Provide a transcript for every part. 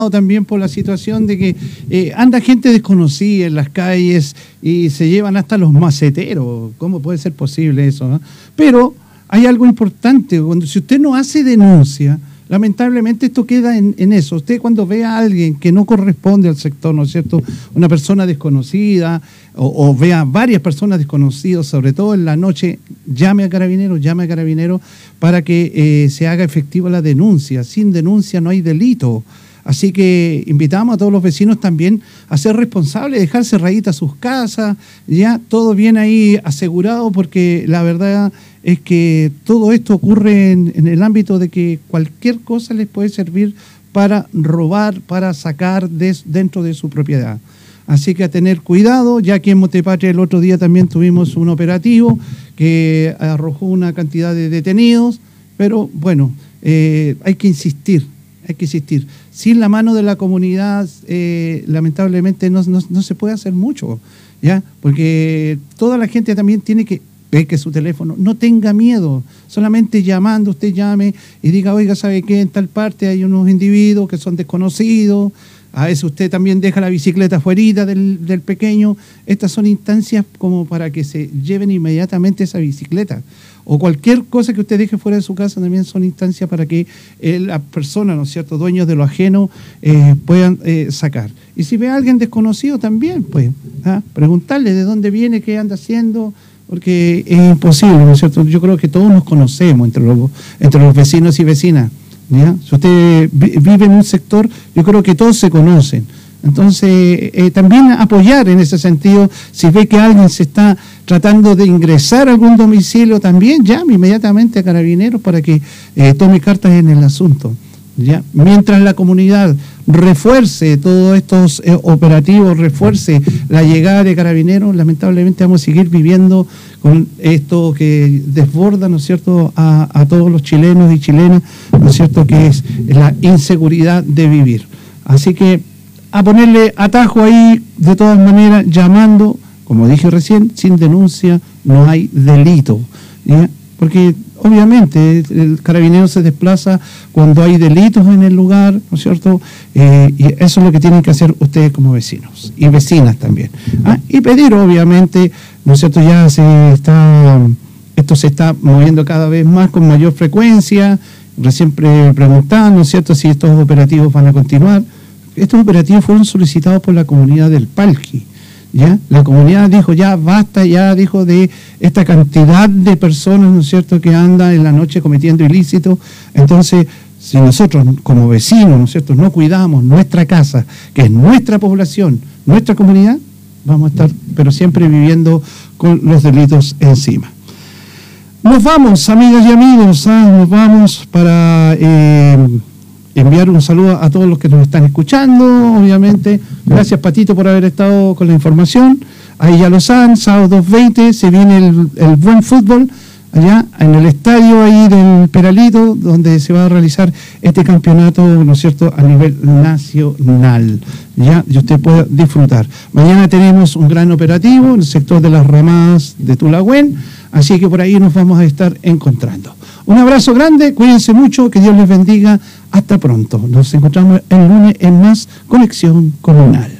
también por la situación de que anda gente desconocida en las calles y se llevan hasta los maceteros. ¿Cómo puede ser posible eso, no? Pero hay algo importante, si usted no hace denuncia, lamentablemente esto queda en eso. Usted cuando ve a alguien que no corresponde al sector, ¿no es cierto?, una persona desconocida, o vea varias personas desconocidas, sobre todo en la noche, llame a Carabineros para que se haga efectiva la denuncia. Sin denuncia no hay delito. Así que invitamos a todos los vecinos también a ser responsables, dejar cerraditas sus casas, ya todo bien ahí asegurado, porque la verdad es que todo esto ocurre en el ámbito de que cualquier cosa les puede servir para robar, para sacar dentro de su propiedad. Así que a tener cuidado, ya que en Montepatria el otro día también tuvimos un operativo que arrojó una cantidad de detenidos, pero bueno, hay que insistir. Sin la mano de la comunidad, lamentablemente no se puede hacer mucho, ¿ya? Porque toda la gente también tiene que ver que su teléfono, no tenga miedo, solamente llamando, usted llame y diga, oiga, ¿sabe qué? En tal parte hay unos individuos que son desconocidos, a veces usted también deja la bicicleta fuera del pequeño. Estas son instancias como para que se lleven inmediatamente esa bicicleta. O cualquier cosa que usted deje fuera de su casa también son instancias para que las personas, ¿no es cierto?, dueños de lo ajeno, puedan sacar. Y si ve a alguien desconocido también, pues, preguntarle de dónde viene, qué anda haciendo, porque es imposible, ¿no es cierto? Yo creo que todos nos conocemos entre los vecinos y vecinas, ¿ya? Si usted vive en un sector, yo creo que todos se conocen. Entonces, también apoyar en ese sentido, si ve que alguien se está tratando de ingresar a algún domicilio, también llame inmediatamente a Carabineros para que tome cartas en el asunto, ¿ya? Mientras la comunidad refuerce todos estos operativos, refuerce la llegada de Carabineros, lamentablemente vamos a seguir viviendo con esto que desborda, ¿no es cierto?, a todos los chilenos y chilenas, ¿no es cierto?, que es la inseguridad de vivir. Así que a ponerle atajo ahí, de todas maneras, llamando, como dije recién, sin denuncia no hay delito, ¿ya? Porque obviamente el carabinero se desplaza cuando hay delitos en el lugar, ¿no es cierto? Y eso es lo que tienen que hacer ustedes como vecinos y vecinas también. Y pedir, obviamente, ¿no es cierto? Esto se está moviendo cada vez más con mayor frecuencia, recién preguntando, ¿no es cierto?, si estos operativos van a continuar. Estos operativos fueron solicitados por la comunidad del Palqui, ¿ya? La comunidad dijo, ya basta, ya dijo de esta cantidad de personas, ¿no es cierto?, que andan en la noche cometiendo ilícitos. Entonces, si nosotros como vecinos, ¿no es cierto?, no cuidamos nuestra casa, que es nuestra población, nuestra comunidad, vamos a estar, pero siempre viviendo con los delitos encima. Nos vamos, amigas y amigos, nos vamos para enviar un saludo a todos los que nos están escuchando, obviamente. Gracias, Patito, por haber estado con la información. Ahí ya lo saben, sábado 2:20 se viene el buen fútbol allá en el estadio ahí del Peralito, donde se va a realizar este campeonato, ¿no es cierto?, a nivel nacional, ya, y usted puede disfrutar. Mañana tenemos un gran operativo en el sector de las Ramadas de Tulagüen, así que por ahí nos vamos a estar encontrando. Un abrazo grande, cuídense mucho, que Dios les bendiga, hasta pronto. Nos encontramos el lunes en más Conexión Comunal.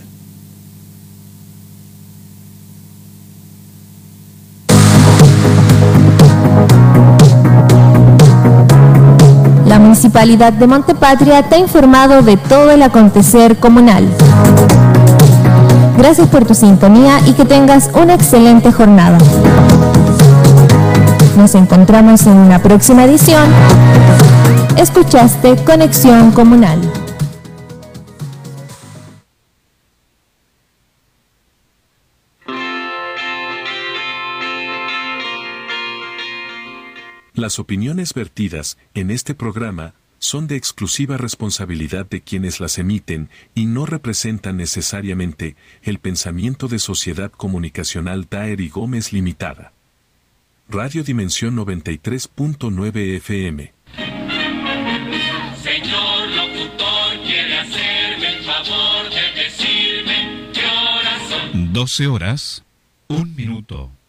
La Municipalidad de Montepatria te ha informado de todo el acontecer comunal. Gracias por tu sintonía y que tengas una excelente jornada. Nos encontramos en una próxima edición. Escuchaste Conexión Comunal. Las opiniones vertidas en este programa son de exclusiva responsabilidad de quienes las emiten y no representan necesariamente el pensamiento de Sociedad Comunicacional Daer y Gómez Limitada. Radio Dimensión 93.9 FM. Señor locutor, quiere hacerme el favor de decirme qué horas son. 12 horas, 1 minuto.